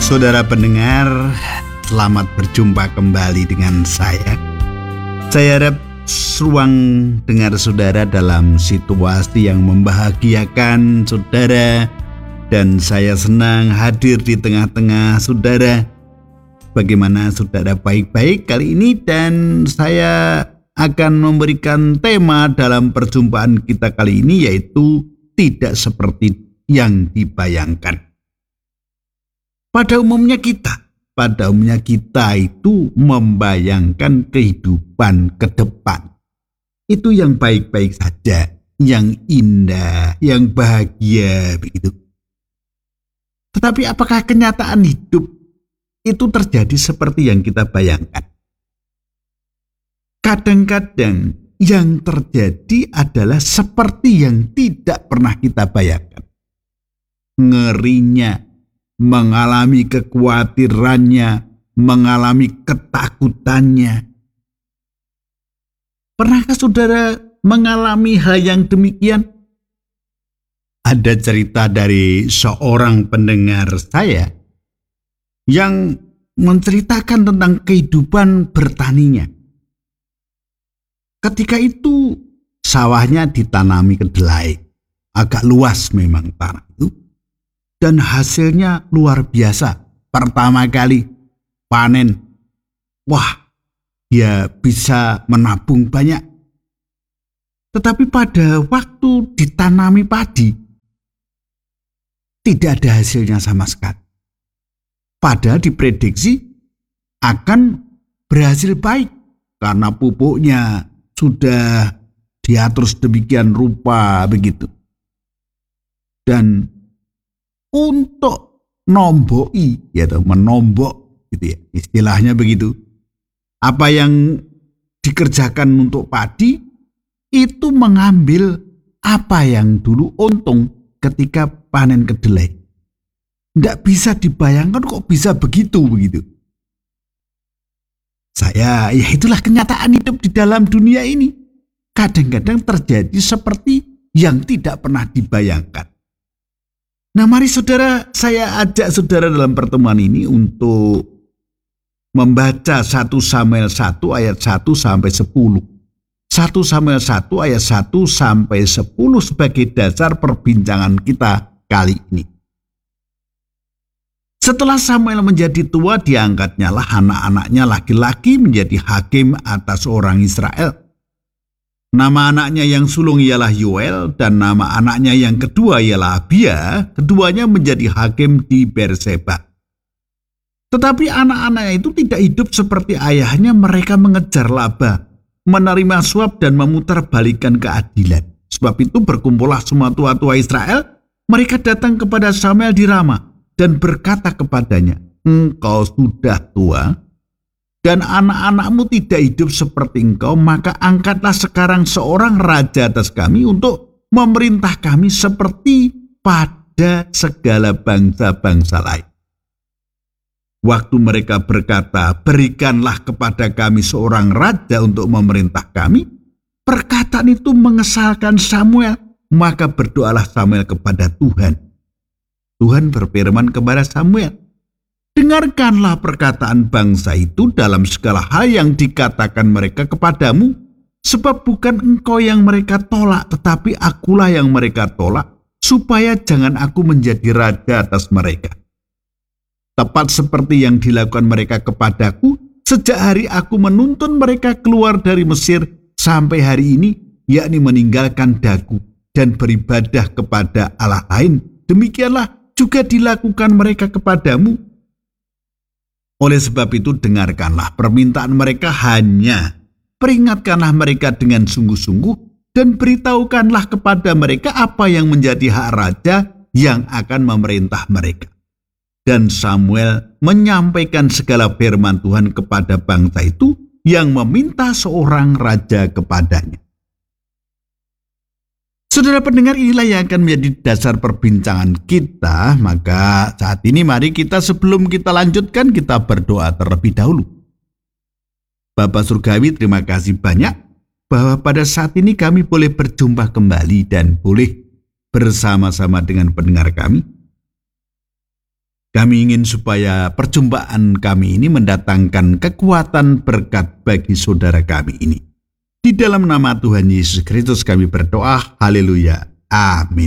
Saudara pendengar, selamat berjumpa kembali dengan saya. Saya harap ruang dengar saudara dalam situasi yang membahagiakan saudara, dan saya senang hadir di tengah-tengah saudara. Bagaimana saudara baik-baik kali ini, dan saya akan memberikan tema dalam perjumpaan kita kali ini, yaitu tidak seperti yang dibayangkan. Pada umumnya kita itu membayangkan kehidupan ke depan. Itu yang baik-baik saja, yang indah, yang bahagia begitu. Tetapi apakah kenyataan hidup itu terjadi seperti yang kita bayangkan? Kadang-kadang yang terjadi adalah seperti yang tidak pernah kita bayangkan. Ngerinya, mengalami kekhawatirannya, mengalami ketakutannya. Pernahkah saudara mengalami hal yang demikian? Ada cerita dari seorang pendengar saya yang menceritakan tentang kehidupan bertaninya. Ketika itu sawahnya ditanami kedelai, agak luas memang tanah itu. Dan hasilnya luar biasa. Pertama kali panen, wah, dia bisa menabung banyak. Tetapi pada waktu ditanami padi, tidak ada hasilnya sama sekali. Padahal diprediksi akan berhasil baik karena pupuknya sudah diatur sedemikian rupa begitu. Dan untuk nomboi, yaitu menombok gitu ya, istilahnya begitu. Apa yang dikerjakan untuk padi itu mengambil apa yang dulu untung ketika panen kedelai. Nggak bisa dibayangkan kok bisa begitu. Ya itulah kenyataan hidup di dalam dunia ini. Kadang-kadang terjadi seperti yang tidak pernah dibayangkan. Nah, mari saudara, saya ajak saudara dalam pertemuan ini untuk membaca 1 Samuel 1 ayat 1 sampai 10. 1 Samuel 1 ayat 1 sampai 10 sebagai dasar perbincangan kita kali ini. Setelah Samuel menjadi tua, diangkatnya lah anak-anaknya laki-laki menjadi hakim atas orang Israel. Nama anaknya yang sulung ialah Yoel, dan nama anaknya yang kedua ialah Abia. Keduanya menjadi hakim di Berseba. Tetapi anak-anaknya itu tidak hidup seperti ayahnya. Mereka mengejar laba, menerima suap, dan memutarbalikkan keadilan. Sebab itu berkumpullah semua tua-tua Israel. Mereka datang kepada Samuel di Rama dan berkata kepadanya, "Engkau sudah tua, dan anak-anakmu tidak hidup seperti engkau, maka angkatlah sekarang seorang raja atas kami untuk memerintah kami seperti pada segala bangsa-bangsa lain." Waktu mereka berkata, "Berikanlah kepada kami seorang raja untuk memerintah kami," perkataan itu mengesalkan Samuel. Maka berdoalah Samuel kepada Tuhan. Tuhan berfirman kepada Samuel, "Dengarkanlah perkataan bangsa itu dalam segala hal yang dikatakan mereka kepadamu, sebab bukan engkau yang mereka tolak, tetapi akulah yang mereka tolak, supaya jangan aku menjadi raja atas mereka. Tepat seperti yang dilakukan mereka kepadaku, sejak hari aku menuntun mereka keluar dari Mesir sampai hari ini, yakni meninggalkan dagu dan beribadah kepada Allah lain. Demikianlah juga dilakukan mereka kepadamu. Oleh sebab itu dengarkanlah permintaan mereka, hanya peringatkanlah mereka dengan sungguh-sungguh, dan beritahukanlah kepada mereka apa yang menjadi hak raja yang akan memerintah mereka." Dan Samuel menyampaikan segala firman Tuhan kepada bangsa itu yang meminta seorang raja kepadanya. Saudara pendengar, inilah yang akan menjadi dasar perbincangan kita. Maka saat ini mari kita, sebelum kita lanjutkan, kita berdoa terlebih dahulu. Bapa Surgawi, terima kasih banyak bahwa pada saat ini kami boleh berjumpa kembali dan boleh bersama-sama dengan pendengar kami. Kami ingin supaya perjumpaan kami ini mendatangkan kekuatan berkat bagi saudara kami ini. Di dalam nama Tuhan Yesus Kristus kami berdoa. Haleluya. Amin.